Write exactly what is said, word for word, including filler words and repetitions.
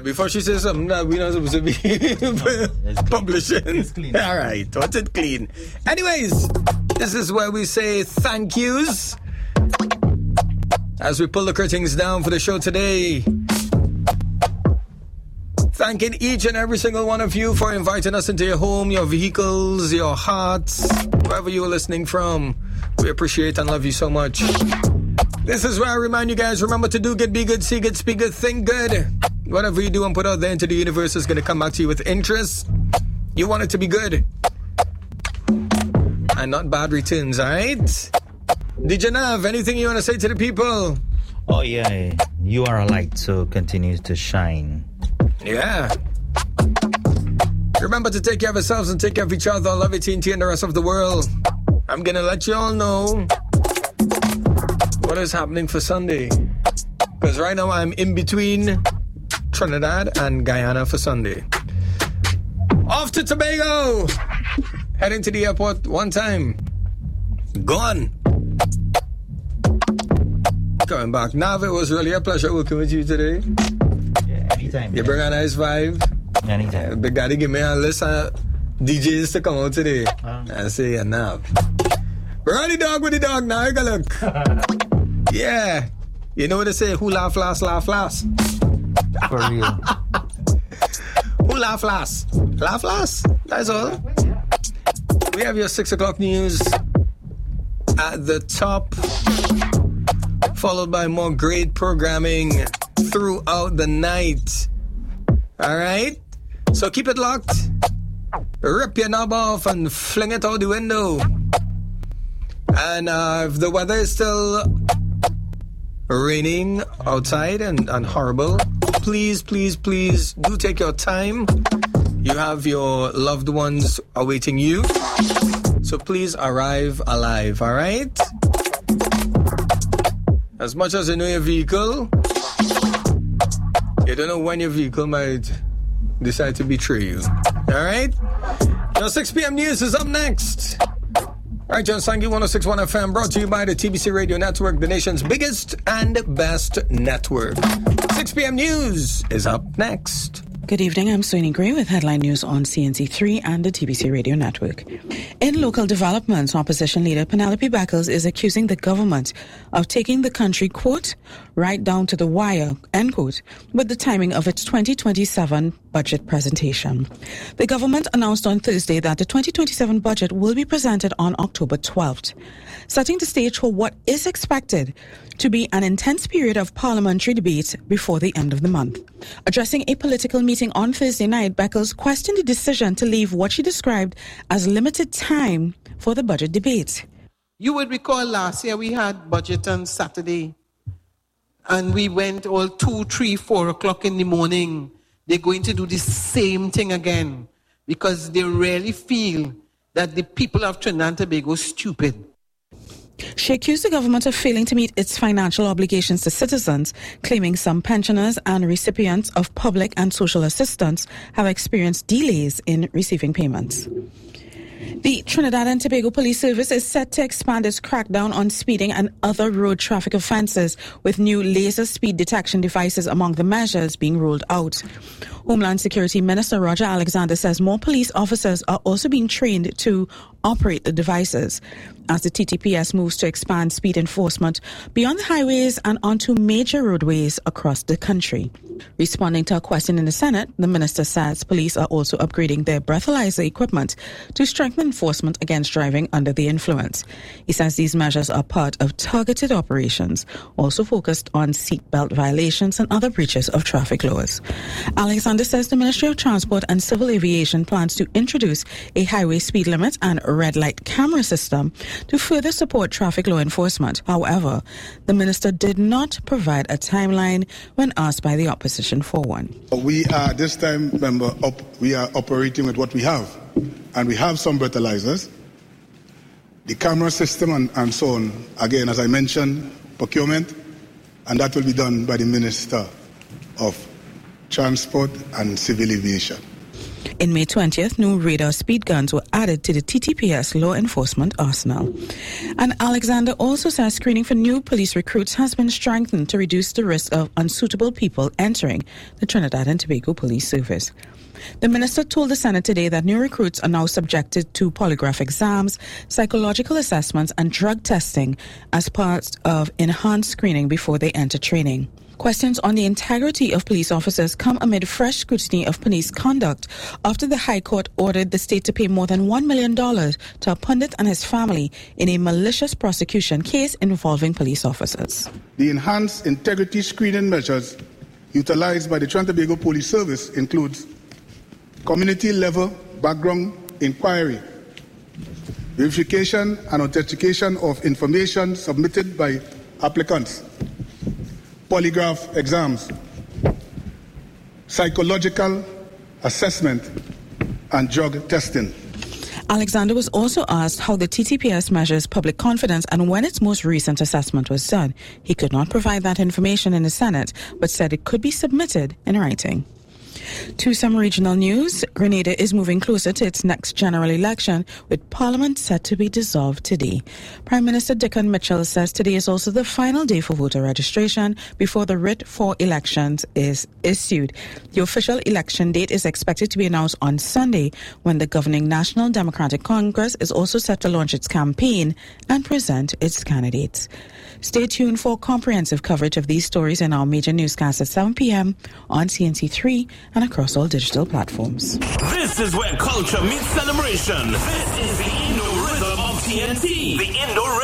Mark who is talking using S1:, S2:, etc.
S1: before she says something that we're not supposed to be publishing. It's clean. All right, what's it clean? Anyways, this is where we say thank yous as we pull the curtains down for the show today. Thanking each and every single one of you for inviting us into your home, your vehicles, your hearts, wherever you are listening from. We appreciate and love you so much. This is where I remind you guys, remember to do good, be good, see good, speak good, think good. Whatever you do and put out there into the universe is going to come back to you with interest. You want it to be good and not bad returns, all right? D J Nav, anything you want to say to the people?
S2: Oh, yeah. You are a light, so continue to shine.
S1: Yeah. Remember to take care of yourselves and take care of each other. Love you, T N T, and the rest of the world. I'm going to let you all know what is happening for Sunday. Because right now I'm in between Trinidad and Guyana for Sunday. Off to Tobago. Heading to the airport one time. Gone. Coming back. Nav, it was really a pleasure working with you today.
S2: Yeah, anytime.
S1: You bring a nice vibe.
S2: Anytime.
S1: Big Daddy give me a list of D Js to come out today. Uh. I say, yeah, Nav. Run the dog with the dog now. You can look. Yeah. You know what they say? Who laugh last, laugh last.
S2: For real.
S1: Who laugh last? Laugh last. That's all. We have your six o'clock news at the top, followed by more great programming throughout the night. All right? So keep it locked. Rip your knob off and fling it out the window. And uh, if the weather is still raining outside and, and horrible, please, please, please do take your time. You have your loved ones awaiting you. So please arrive alive, all right? As much as you know your vehicle, you don't know when your vehicle might decide to betray you. All right? Now, six p.m. news is up next. All right, John Sangi, one oh six point one F M, brought to you by the T B C Radio Network, the nation's biggest and best network. six p.m. news is up next.
S3: Good evening, I'm Soini Gray with headline news on C N C three and the T B C Radio Network. In local developments, opposition leader Penelope Beckles is accusing the government of taking the country, quote, right down to the wire, end quote, with the timing of its twenty twenty-seven budget presentation. The government announced on Thursday that the twenty twenty-seven budget will be presented on October twelfth, setting the stage for what is expected to be an intense period of parliamentary debate before the end of the month. Addressing a political meeting on Thursday night, Beckles questioned the decision to leave what she described as limited time for the budget debate.
S4: You would recall last year we had budget on Saturday, and we went all two, three, four o'clock in the morning. They're going to do the same thing again because they really feel that the people of Trinidad and Tobago are stupid.
S3: She accused the government of failing to meet its financial obligations to citizens, claiming some pensioners and recipients of public and social assistance have experienced delays in receiving payments. The Trinidad and Tobago Police Service is set to expand its crackdown on speeding and other road traffic offences, with new laser speed detection devices among the measures being rolled out. Homeland Security Minister Roger Alexander says more police officers are also being trained to operate the devices as the T T P S moves to expand speed enforcement beyond the highways and onto major roadways across the country. Responding to a question in the Senate, the minister says police are also upgrading their breathalyzer equipment to strengthen enforcement against driving under the influence. He says these measures are part of targeted operations, also focused on seatbelt violations and other breaches of traffic laws. Alexander says the Ministry of Transport and Civil Aviation plans to introduce a highway speed limit and red light camera system to further support traffic law enforcement. However, the minister did not provide a timeline when asked by the opposition for one.
S5: We are this time, remember, up, we are operating with what we have. And we have some breathalyzers, the camera system and, and so on. Again, as I mentioned, procurement, and that will be done by the Minister of Transport and Civil Aviation.
S3: In May twentieth, new radar speed guns were added to the T T P S law enforcement arsenal. And Alexander also says screening for new police recruits has been strengthened to reduce the risk of unsuitable people entering the Trinidad and Tobago Police Service. The minister told the Senate today that new recruits are now subjected to polygraph exams, psychological assessments, and drug testing as part of enhanced screening before they enter training. Questions on the integrity of police officers come amid fresh scrutiny of police conduct after the High Court ordered the state to pay more than one million dollars to a pundit and his family in a malicious prosecution case involving police officers.
S5: The enhanced integrity screening measures utilized by the Trinidad and Tobago Police Service includes community-level background inquiry, verification and authentication of information submitted by applicants, polygraph exams, psychological assessment, and drug testing.
S3: Alexander was also asked how the T T P S measures public confidence and when its most recent assessment was done. He could not provide that information in the Senate, but said it could be submitted in writing. To some regional news, Grenada is moving closer to its next general election, with Parliament set to be dissolved today. Prime Minister Dickon Mitchell says today is also the final day for voter registration before the writ for elections is issued. The official election date is expected to be announced on Sunday, when the governing National Democratic Congress is also set to launch its campaign and present its candidates. Stay tuned for comprehensive coverage of these stories in our major newscasts at seven p.m. on C N C three and across all digital platforms.
S6: This is where culture meets celebration. This is the Indo Rhythm of T N T. The Indo